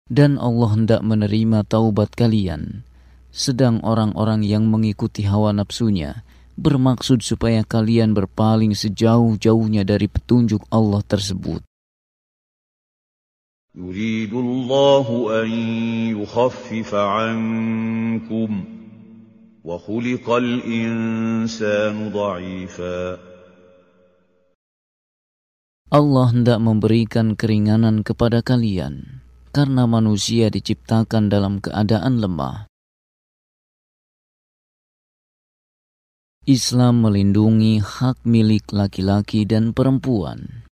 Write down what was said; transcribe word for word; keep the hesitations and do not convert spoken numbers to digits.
Dan Allah hendak menerima taubat kalian. Sedang orang-orang yang mengikuti hawa nafsunya bermaksud supaya kalian berpaling sejauh-jauhnya dari petunjuk Allah tersebut. Yuridullahu an yukhaffifa ankum wa khuliqal insanu dha'ifa. Allah hendak memberikan keringanan kepada kalian karena manusia diciptakan dalam keadaan lemah. Islam melindungi hak milik laki-laki dan perempuan.